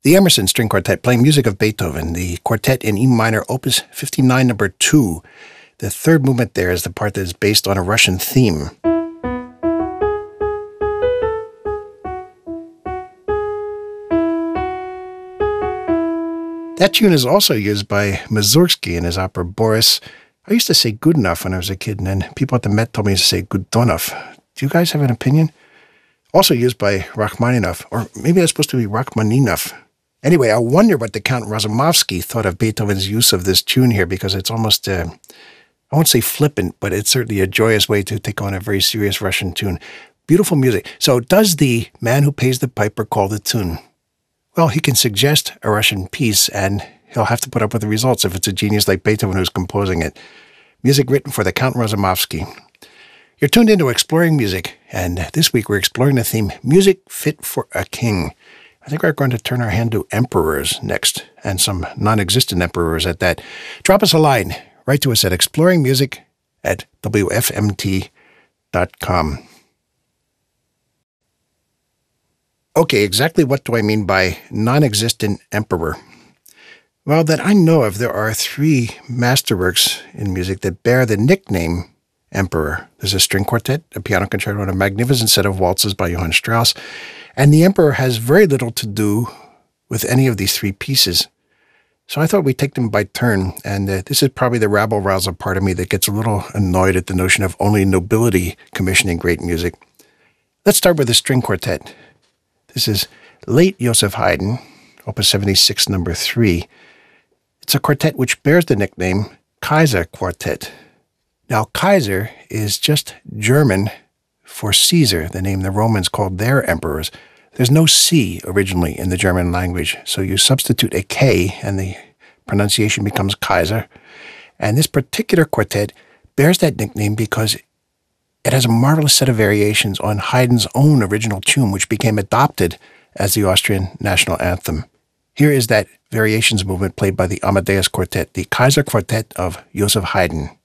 The Emerson String Quartet playing music of Beethoven, the quartet in E minor, opus 59, number 2. The third movement there is the part that is based on a Russian theme. That tune is also used by Mussorgsky in his opera Boris. I used to say good enough when I was a kid, and then people at the Met told me to say Goodonov. Do you guys have an opinion? Also used by Rachmaninoff, or maybe that's supposed to be Rachmaninoff. Anyway, I wonder what the Count Razumovsky thought of Beethoven's use of this tune here, because it's almost, I won't say flippant, but it's certainly a joyous way to take on a very serious Russian tune. Beautiful music. So does the man who pays the piper call the tune? Well, he can suggest a Russian piece, and he'll have to put up with the results if it's a genius like Beethoven who's composing it. Music written for the Count Razumovsky. You're tuned into Exploring Music, and this week we're exploring the theme, Music Fit for a King. I think we're going to turn our hand to emperors next, and some non-existent emperors at that. Drop us a line. Write to us at exploringmusic@wfmt.com. Okay, exactly what do I mean by non-existent emperor? Well, that I know of, there are 3 masterworks in music that bear the nickname Emperor. There's a string quartet, a piano concerto, and a magnificent set of waltzes by Johann Strauss. And the Emperor has very little to do with any of these 3 pieces. So I thought we'd take them by turn, and this is probably the rabble-rousel part of me that gets a little annoyed at the notion of only nobility commissioning great music. Let's start with the string quartet. This is late Joseph Haydn, opus 76, number 3. It's a quartet which bears the nickname Kaiser Quartet. Now, Kaiser is just German for Caesar, the name the Romans called their emperors. There's no C originally in the German language, so you substitute a K and the pronunciation becomes Kaiser. And this particular quartet bears that nickname because it has a marvelous set of variations on Haydn's own original tune, which became adopted as the Austrian national anthem. Here is that variations movement played by the Amadeus Quartet, the Kaiser Quartet of Joseph Haydn.